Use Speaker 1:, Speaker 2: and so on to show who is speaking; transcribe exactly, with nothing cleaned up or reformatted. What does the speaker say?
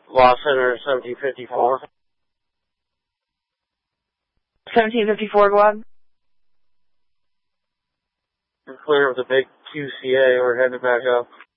Speaker 1: Law Center, seventeen fifty-four.
Speaker 2: seventeen fifty-four, Glad.
Speaker 1: We're clear of the big Q C A. We're heading back up.